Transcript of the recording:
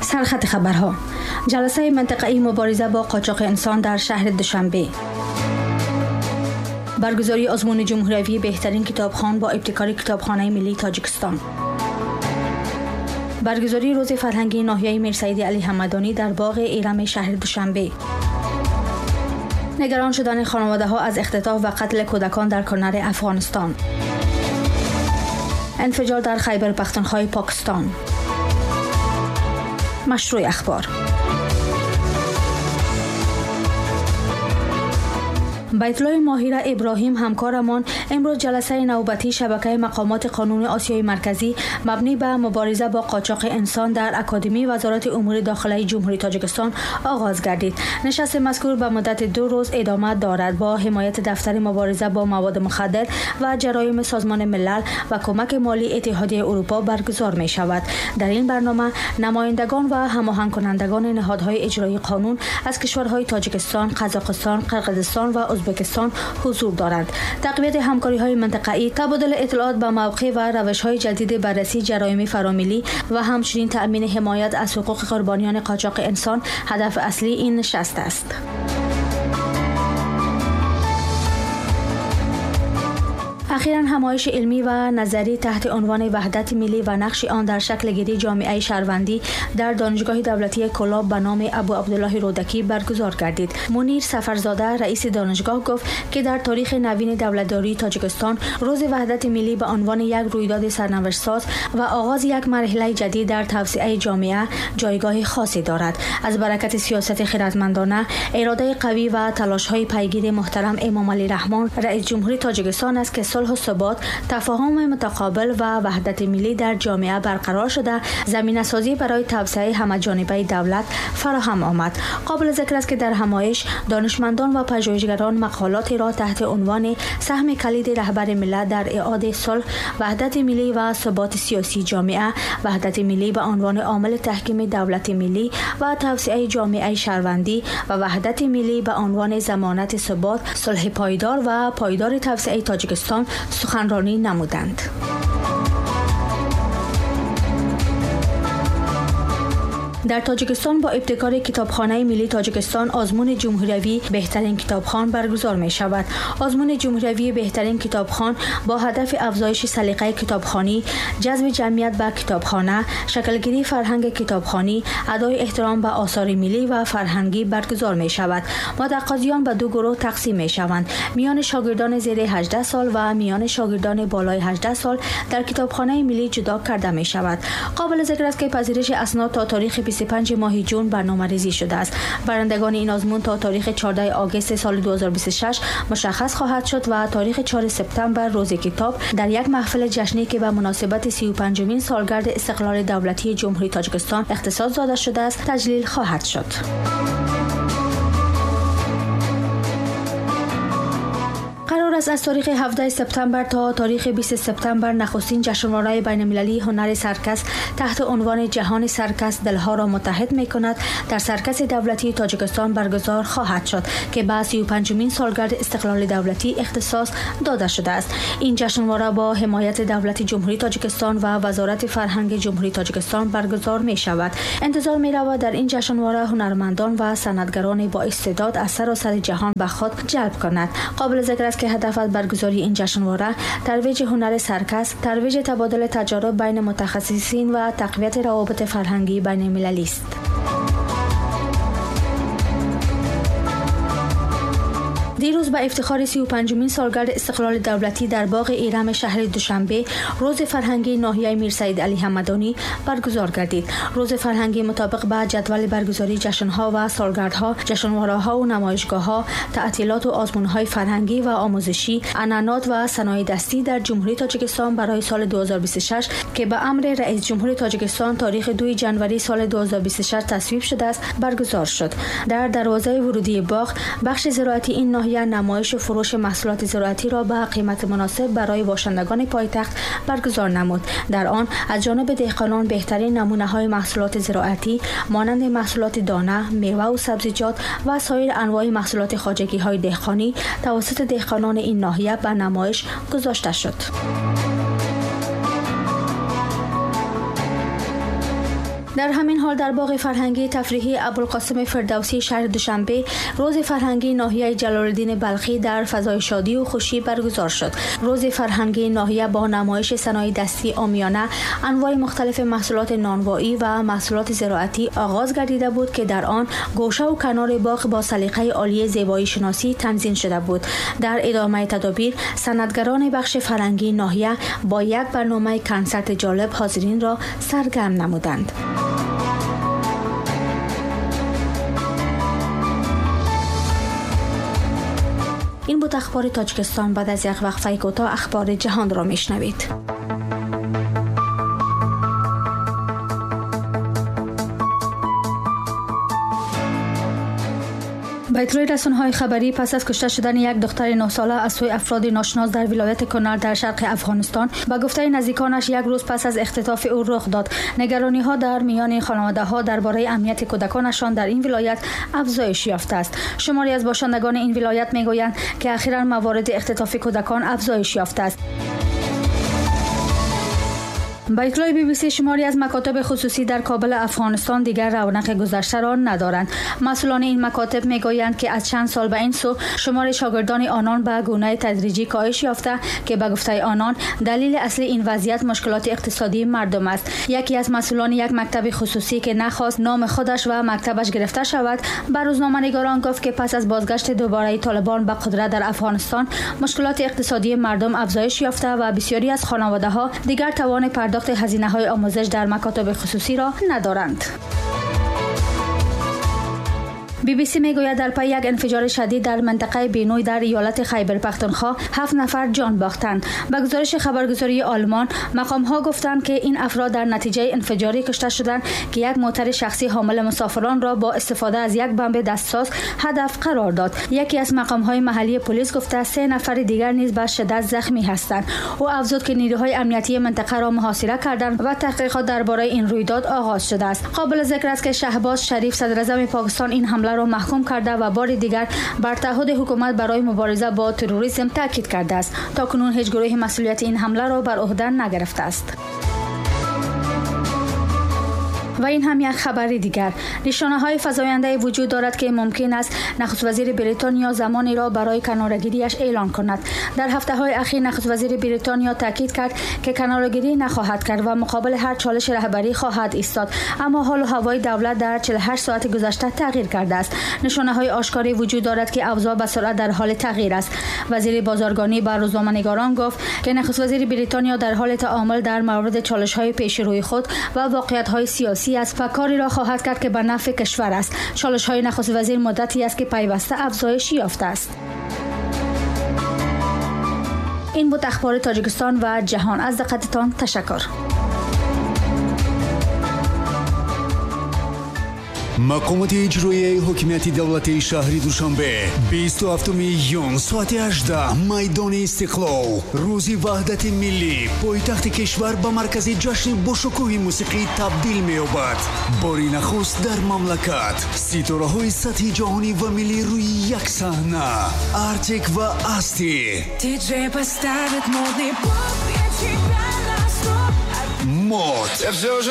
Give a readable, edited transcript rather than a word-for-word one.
سرخط خبرها: جلسه منطقه‌ای مبارزه با قاچاق انسان در شهر دوشنبه. برگزاری آزمون جمهوری بهترین کتابخوان با ابتکار کتابخانه ملی تاجیکستان. برگزاری روز فرهنگی ناحیه میرسید علی حمدانی در باغ ایرم شهر دوشنبه. نگران شدن خانواده‌ها از اختطاف و قتل کودکان در کنر افغانستان. انفجار در خیبر پختونخوا پاکستان. مشروع اخبار. بیت الله ماهره ابراهیم همکارمان امروز جلسه نوبتی شبکه مقامات قانون آسیای مرکزی مبنی به مبارزه با قاچاق انسان در اکادمی وزارت امور داخلی جمهوری تاجیکستان آغاز گردید. نشست مذکور به مدت 2 روز ادامه دارد با حمایت دفتر مبارزه با مواد مخدر و جرایم سازمان ملل و کمک مالی اتحادیه اروپا برگزار می شود. در این برنامه نمایندگان و هماهنگ کنندگان نهادهای اجرایی قانون از کشورهای تاجیکستان، قزاقستان، قرقیزستان و ازبکستان حضور دارند. تقویت همکاری‌های منطقه‌ای، تبادل اطلاعات به موقع و روش‌های جدید بررسی جرایم فراملی و همچنین تأمین حمایت از حقوق قربانیان قاچاق انسان هدف اصلی این نشست است. اخیراً همایش علمی و نظری تحت عنوان وحدت ملی و نقش آن در شکل گیری جامعه شهروندی در دانشگاه دولتی کلاب به نام ابو عبدالله رودکی برگزار گردید. منیر سفرزاده رئیس دانشگاه گفت که در تاریخ نوین دولتداری تاجیکستان روز وحدت ملی به عنوان یک رویداد سرنوشت‌ساز و آغاز یک مرحله جدید در توسعه جامعه جایگاه خاصی دارد. از برکت سیاست خردمندانه، اراده قوی و تلاش‌های پیگیر محترم امام علی رحمان رئیس جمهوری تاجیکستان است که صلح و ثبات، تفاهم متقابل و وحدت ملی در جامعه برقرار شده زمینه‌سازی برای توسعه همه‌جانبه دولت فراهم آمد. قابل ذکر است که در همایش دانشمندان و پژوهشگران مقالاتی را تحت عنوان سهم کلید رهبر ملت در اعاده صلح، وحدت ملی و ثبات سیاسی جامعه، وحدت ملی به عنوان عامل تحکیم دولت ملی و توسعه جامعه شهروندی و وحدت ملی به عنوان ضمانت ثبات، صلح پایدار و پایدار توسعه تاجیکستان سخنرانی نمودند. در تاجیکستان با ابتکار کتابخانه ملی تاجیکستان آزمون جمهوری بهترین کتابخوان برگزار می شود. آزمون جمهوری بهترین کتابخوان با هدف افزایش سلیقه کتابخوانی، جذب جمعیت به کتابخانه، شکلگیری فرهنگ کتابخوانی، ادای احترام به آثار ملی و فرهنگی برگزار می شود. متقاضیان به 2 گروه تقسیم می شوند. میان شاگردان زیر 18 سال و میان شاگردان بالای 18 سال در کتابخانه ملی جدا کرده می شود. قابل ذکر است که پذیرش اسناد تا تاریخ 25 ماه جون برنامه‌ریزی شده است. برندگان این آزمون تا تاریخ 14 آگوست سال 2026 مشخص خواهد شد و تاریخ 4 سپتامبر روز کتاب در یک محفل جشنی که به مناسبت 35مین سالگرد استقلال دولتی جمهوری تاجیکستان اختصاص داده شده است تجلیل خواهد شد. قرار است از تاریخ 17 سپتامبر تا تاریخ 20 سپتامبر نخستین جشنواره بین‌المللی هنر سرکس تحت عنوان جهان سرکس دلها را متحد می‌کند در سرکس دولتی تاجیکستان برگزار خواهد شد که به 35مین سالگرد استقلال دولتی اختصاص داده شده است. این جشنواره با حمایت دولت جمهوری تاجیکستان و وزارت فرهنگ جمهوری تاجیکستان برگزار می‌شود. انتظار می‌رود در این جشنواره هنرمندان و صنعتگران با استعداد از سراسر جهان به خود جلب کند. قابل ذکر است که هدف از برگزاری این جشنواره ترویج هنر سرکس، ترویج تبادل تجارب بین متخصصین و تقویت روابط فرهنگی بین المللی است. دیروز به افتخار 35مین سالگرد استقلال دولتی در باغ ایرم شهر دوشنبه روز فرهنگی ناحیه میرسید علی حمدانی برگزار گردید. روز فرهنگی مطابق به جدول برگزاری جشن‌ها و سالگردها، جشنواره‌ها و نمایشگاه‌ها، تعطیلات و آزمون‌های فرهنگی و آموزشی، عنعنات و صنایع دستی در جمهوری تاجیکستان برای سال 2026 که به امر رئیس جمهور تاجیکستان تاریخ 2 ژانویه سال 2026 تصویب شده است برگزار شد. در دروازه ورودی باغ بخش زراعتی این ناحیه نمایش و فروش محصولات زراعتی را به قیمت مناسب برای باشندگان پایتخت برگزار نمود. در آن از جانب دهقانان بهترین نمونه‌های محصولات زراعتی مانند محصولات دانه، میوه و سبزیجات و سایر انواع محصولات خواجگی‌های دهقانی توسط دهقانان این ناحیه به نمایش گذاشته شد. در همین حال در باغ فرهنگی تفریحی ابوالقاسم فردوسی شهر دوشنبه روز فرهنگی ناحیه جلال‌الدین بلخی در فضای شادی و خوشی برگزار شد. روز فرهنگی ناحیه با نمایش صنایع دستی عامیانه، انواع مختلف محصولات نانوایی و محصولات زراعتی آغاز گردیده بود که در آن گوشه و کنار باغ با سلیقه عالی زیبایی شناسی تنظیم شده بود. در ادامه تدابیر صنعتگران بخش فرهنگی ناحیه با یک برنامه کنسرت جالب حاضرین را سرگرم نمودند. این بود اخبار تاجیکستان. بعد از یک وقفه کوتاه اخبار جهان را میشنوید. به اطلاع رسانه‌های خبری پس از کشته شدن یک دختر 9 ساله از سوی افراد ناشناس در ولایت کنر در شرق افغانستان، به گفته نزدیکانش یک روز پس از اختطاف او رخ داد. نگرانی‌ها در میان خانواده‌ها درباره امنیت کودکانشان در این ولایت افزایش یافته است. شماری از باشندگان این ولایت می‌گویند که اخیراً موارد اختطاف کودکان افزایش یافته است. با اطلاع BBC شماری از مکاتب خصوصی در کابل افغانستان دیگر رونق گذشته را ندارند. مسئولان این مکاتب میگویند که از چند سال به این سو شمار شاگردان آنان به گونه تدریجی کاهش یافته که به گفته آنان دلیل اصلی این وضعیت مشکلات اقتصادی مردم است. یکی از مسئولان یک مکتب خصوصی که نخواست نام خودش و مکتبش گرفته شود، به روزنامه‌نگاران گفت که پس از بازگشت دوباره طالبان به قدرت در افغانستان، مشکلات اقتصادی مردم افزایش یافته و بسیاری از خانواده‌ها دیگر توان پرداخت هزینه‌های آموزش در مکاتب خصوصی را ندارند. BBC میگوید در پی یک انفجار شدید در منطقه بینوی در ایالت خیبر پختونخوا 7 نفر جان باختند. به گزارش خبرگزاری آلمان، مقام‌ها گفتند که این افراد در نتیجه انفجاری کشته شدند که یک موتر شخصی حامل مسافران را با استفاده از یک بمب دستساز هدف قرار داد. یکی از مقام‌های محلی پلیس گفته 3 نفر دیگر نیز به شدت زخمی هستند. او افزود که نیروهای امنیتی منطقه را محاصره کردند و تحقیقات درباره این رویداد آغاز شده است. قابل ذکر است که شهباز شریف صدراعظم پاکستان این حمله را محکوم کرده و بار دیگر بر تعهد حکومت برای مبارزه با تروریسم تاکید کرده است. تاکنون هیچ گروهی مسئولیت این حمله را بر عهده نگرفته است. و این هم یک خبر دیگر. نشانه‌های فزاینده وجود دارد که ممکن است نخست وزیر بریتانیا زمانی را برای کناره‌گیری‌اش اعلان کند. در هفته‌های اخیر نخست وزیر بریتانیا تاکید کرد که کناره‌گیری نخواهد کرد و مقابل هر چالش رهبری خواهد ایستاد، اما حال و هوای دولت در 48 ساعت گذشته تغییر کرده است. نشانه‌های آشکاری وجود دارد که اوضاع به سرعت در حال تغییر است. وزیر بازرگانی به روزنامه‌نگاران گفت که نخست وزیر بریتانیا در حال تعامل در مورد چالش‌های پیش روی خود و واقعیت‌های سیاسی است و کاری را خواهد کرد که به نفع کشور است. چالش‌های نخست وزیر مدتی است که پیوسته افزایش یافته است. این بود اخبار تاجیکستان و جهان. از دقتتان تشکر. مقامات اجرایی حکومت دولت شهر دوشنبه 27 ایون ساعت 18 میدان استقلال روز وحدت ملی پایتخت کشور به مرکز جشن باشکوه موسیقی تبدیل می‌یابد. باری نخست در مملکت ستاره‌های سطح جهانی و ملی روی یک صحنه، ارتک و استی. مود